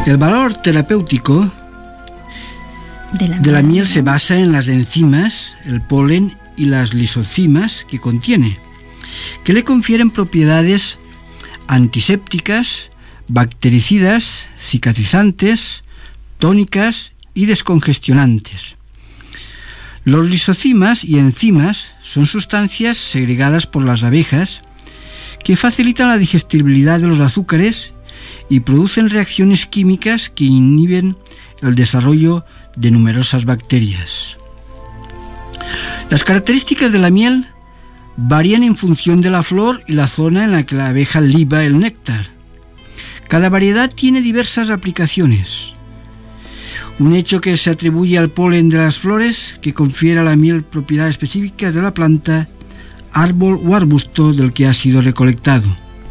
El valor terapéutico de la miel se basa en las enzimas, el polen y las lisozimas que contiene, que le confieren propiedades antisépticas, bactericidas, cicatrizantes, tónicas y descongestionantes. Los lisozimas y enzimas son sustancias segregadas por las abejas que facilitan la digestibilidad de los azúcares y producen reacciones químicas que inhiben el desarrollo de numerosas bacterias. Las características de la miel varían en función de la flor y la zona en la que la abeja liba el néctar. Cada variedad tiene diversas aplicaciones. Un hecho que se atribuye al polen de las flores que confiere a la miel propiedades específicas de la planta, árbol o arbusto del que ha sido recolectado.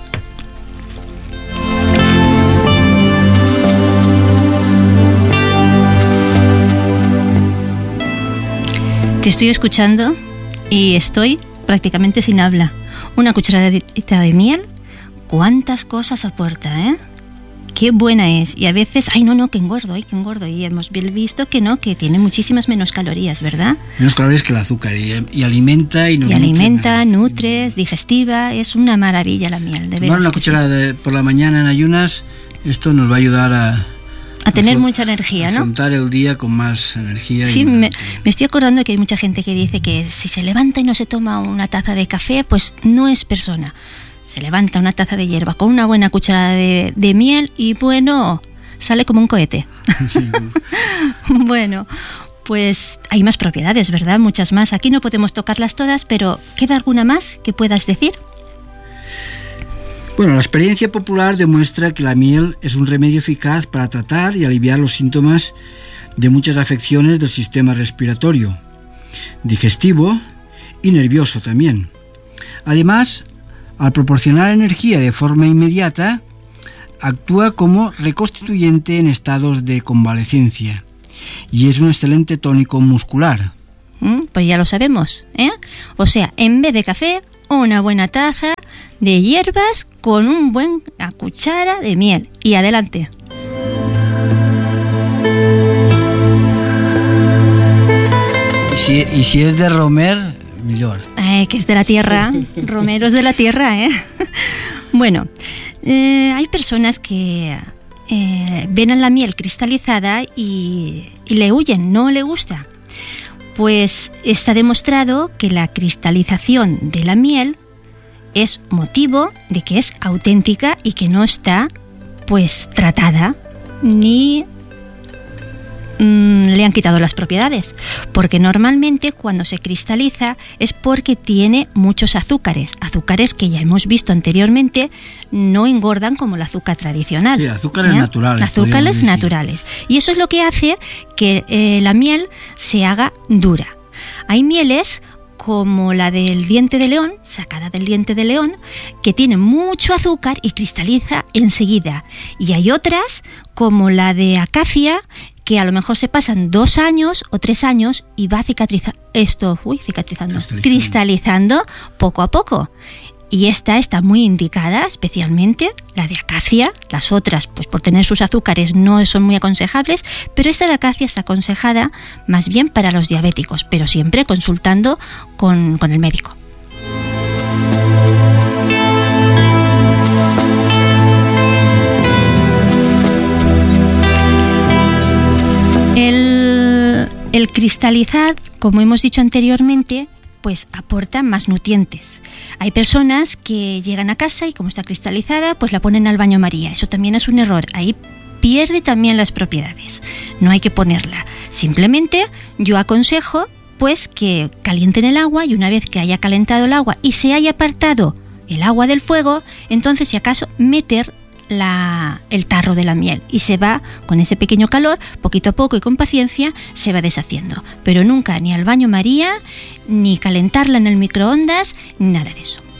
Te estoy escuchando y estoy prácticamente sin habla. Una cucharadita de miel, cuántas cosas aporta, ¿eh? Qué buena es. Y a veces, que engordo. Y hemos visto que no, que tiene muchísimas menos calorías, ¿verdad? Menos calorías que el azúcar y alimenta y nos nutre, es digestiva, es una maravilla la miel, de veras. Una cucharada por la mañana en ayunas, esto nos va a ayudar a tener mucha energía, ¿no? Afrontar el día con más energía. Sí, me estoy acordando que hay mucha gente que dice que si se levanta y no se toma una taza de café, pues no es persona. Se levanta una taza de hierba con una buena cucharada de miel y bueno, sale como un cohete. Sí. Bueno, pues hay más propiedades, ¿verdad? Muchas más. Aquí no podemos tocarlas todas, pero ¿queda alguna más que puedas decir? Bueno, la experiencia popular demuestra que la miel es un remedio eficaz para tratar y aliviar los síntomas de muchas afecciones del sistema respiratorio, digestivo y nervioso también. Además, al proporcionar energía de forma inmediata, actúa como reconstituyente en estados de convalecencia y es un excelente tónico muscular. Pues ya lo sabemos, ¿eh? O sea, en vez de café, una buena taza de hierbas con una cuchara de miel. Y adelante. Y si es de romer, mejor. Que es de la tierra, romeros de la tierra, ¿eh? Bueno, hay personas que ven a la miel cristalizada y le huyen, no le gusta. Pues está demostrado que la cristalización de la miel es motivo de que es auténtica y que no está pues tratada ni le han quitado las propiedades, porque normalmente cuando se cristaliza es porque tiene muchos azúcares que ya hemos visto anteriormente no engordan como el azúcar tradicional. Sí, azúcares naturales. Azúcares naturales. Y eso es lo que hace que la miel se haga dura. Hay mieles como la del diente de león, sacada del diente de león, que tiene mucho azúcar y cristaliza enseguida. Y hay otras, como la de acacia, que a lo mejor se pasan 2 años o 3 años y va cristalizando poco a poco. Y esta está muy indicada, especialmente la de acacia. Las otras, pues por tener sus azúcares, no son muy aconsejables, pero esta de acacia está aconsejada más bien para los diabéticos, pero siempre consultando con el médico. El cristalizar, como hemos dicho anteriormente, pues aporta más nutrientes. Hay personas que llegan a casa y como está cristalizada, pues la ponen al baño María. Eso también es un error. Ahí pierde también las propiedades. No hay que ponerla. Simplemente yo aconsejo pues que calienten el agua y una vez que haya calentado el agua y se haya apartado el agua del fuego, entonces si acaso meter el tarro de la miel y se va con ese pequeño calor, poquito a poco y con paciencia se va deshaciendo, pero nunca ni al baño María, ni calentarla en el microondas, ni nada de eso.